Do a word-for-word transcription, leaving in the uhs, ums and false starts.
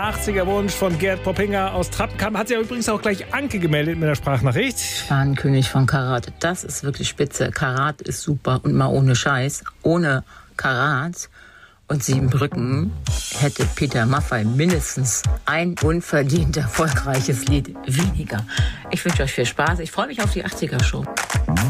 achtziger-Wunsch von Gerd Poppinger aus Trappenkamp. Hat sich ja übrigens auch gleich Anke gemeldet mit der Sprachnachricht. Fahnenkönig von Karat, das ist wirklich spitze. Karat ist super und mal ohne Scheiß. Ohne Karat und Siebenbrücken hätte Peter Maffay mindestens ein unverdient erfolgreiches Lied weniger. Ich wünsche euch viel Spaß. Ich freue mich auf die achtziger-Show.